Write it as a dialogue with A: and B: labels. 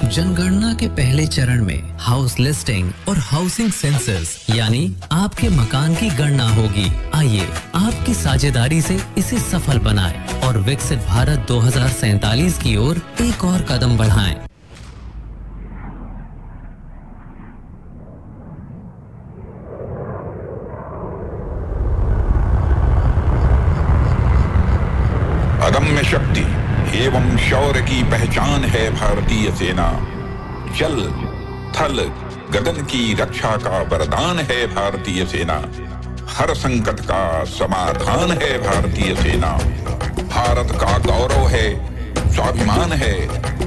A: जनगणना के पहले चरण में हाउस लिस्टिंग और हाउसिंग सेंसस यानी आपके मकान की गणना होगी। आइए आपकी साझेदारी से इसे सफल बनाएं और विकसित भारत 2047 की ओर एक और कदम बढ़ाएं।
B: अदम्य शक्ति एवं शौर्य की पहचान है भारतीय सेना। जल थल गगन की रक्षा का वरदान है भारतीय सेना। हर संकट का समाधान है भारतीय सेना। भारत का गौरव है, स्वाभिमान है,